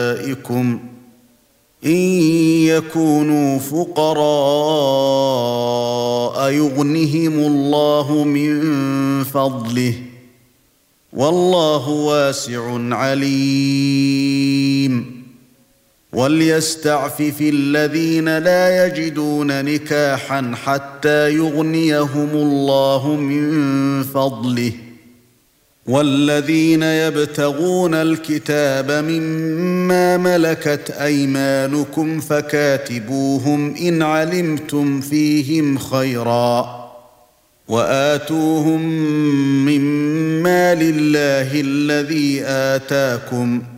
إن يكونوا فقراء يغنهم الله من فضله والله واسع عليم وليستعفف الذين لا يجدون نكاحا حتى يغنيهم الله من فضله والذين يبتغون الكتاب مما ملكت أيمانكم فكاتبوهم إن علمتم فيهم خيرا وآتوهم مما لله الذي آتاكم